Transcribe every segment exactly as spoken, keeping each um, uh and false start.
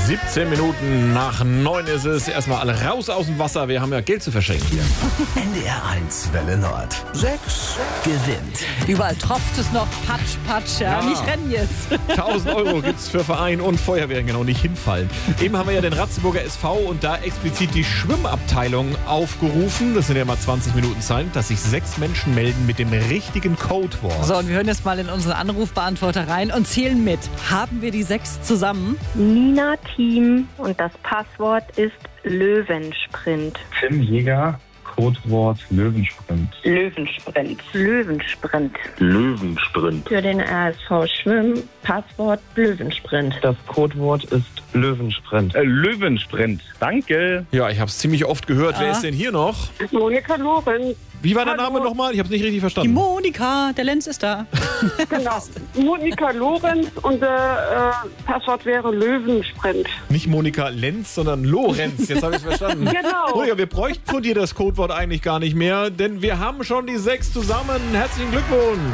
siebzehn Minuten nach neun ist es. Erstmal alle raus aus dem Wasser. Wir haben ja Geld zu verschenken hier. N D R eins Welle Nord. Sechs gewinnt. Überall tropft es noch. Patsch, patsch. Ja, Ja. nicht rennen jetzt. tausend Euro gibt's für Verein und Feuerwehren, genau, nicht hinfallen. Eben haben wir ja den Ratzeburger S V und da explizit die Schwimmabteilung aufgerufen. Das sind ja mal zwanzig Minuten Zeit, dass sich sechs Menschen melden mit dem richtigen Codewort. So, und wir hören jetzt mal in unseren Anrufbeantworter rein und zählen mit. Haben wir die sechs zusammen? Nina Team und das Passwort ist Löwensprint. Tim Jäger, Codewort Löwensprint. Löwensprint. Löwensprint. Löwensprint. Für den R S V Schwimmen Passwort Löwensprint. Das Codewort ist Löwensprint. Äh, Löwensprint. Danke. Ja, ich habe es ziemlich oft gehört. Wer ist denn hier noch? Monika Lorenz. Wie war der Hallo. Name nochmal? Ich habe es nicht richtig Die verstanden. Monika, der Lenz ist da. Genau. Monika Lorenz und der äh, Passwort wäre Löwensprint. Nicht Monika Lenz, sondern Lorenz. Jetzt habe ich es verstanden. Genau. Monika, wir bräuchten von dir das Codewort eigentlich gar nicht mehr, denn wir haben schon die sechs zusammen. Herzlichen Glückwunsch.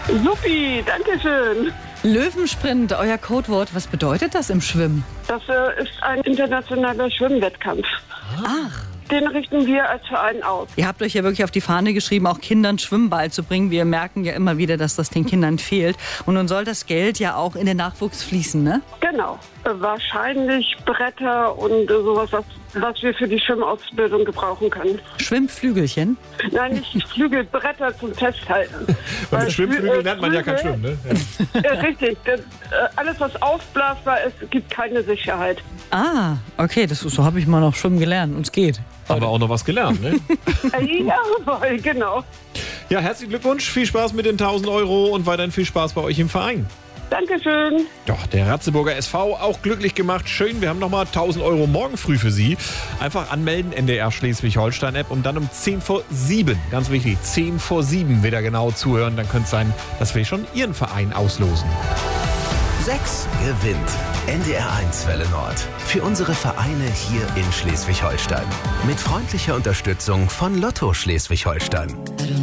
Supi, danke schön. Löwensprint, euer Codewort. Was bedeutet das im Schwimmen? Das äh, ist ein internationaler Schwimmwettkampf. Ach. Den richten wir als Verein aus. Ihr habt euch ja wirklich auf die Fahne geschrieben, auch Kindern Schwimmball zu bringen. Wir merken ja immer wieder, dass das den Kindern fehlt. Und nun soll das Geld ja auch in den Nachwuchs fließen, ne? Genau. Äh, wahrscheinlich Bretter und äh, sowas, was, was wir für die Schwimmausbildung gebrauchen können. Schwimmflügelchen. Nein, nicht Flügel, Bretter zum Festhalten. Und Weil mit Schwimmflügel Flü- äh, lernt man ja kein Flügel- Schwimmen, ne? Ja. Ja, richtig. Das, äh, alles, was aufblasbar ist, gibt keine Sicherheit. Ah, okay, das ist, so habe ich mal noch schwimmen gelernt. Und es geht. Aber auch noch was gelernt, ne? Äh, Jawohl, genau. Ja, herzlichen Glückwunsch, viel Spaß mit den tausend Euro und weiterhin viel Spaß bei euch im Verein. Dankeschön. Doch, der Ratzeburger S V auch glücklich gemacht. Schön, wir haben nochmal tausend Euro morgen früh für Sie. Einfach anmelden, N D R Schleswig-Holstein-App und dann um zehn vor sieben, ganz wichtig, zehn vor sieben wieder genau zuhören. Dann könnte es sein, dass wir schon Ihren Verein auslosen. Sechs gewinnt. N D R eins Welle Nord. Für unsere Vereine hier in Schleswig-Holstein. Mit freundlicher Unterstützung von Lotto Schleswig-Holstein.